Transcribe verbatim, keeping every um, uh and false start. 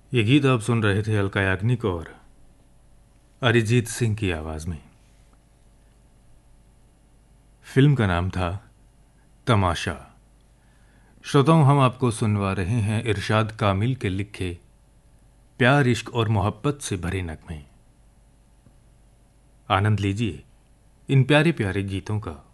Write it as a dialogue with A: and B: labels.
A: ये गीत आप सुन रहे थे अलका याग्निक और अरिजीत सिंह की आवाज में। फिल्म का नाम था तमाशा। श्रोताओं, हम आपको सुनवा रहे हैं इरशाद कामिल के लिखे प्यार, इश्क और मोहब्बत से भरे नगमे। आनंद लीजिए इन प्यारे प्यारे गीतों का।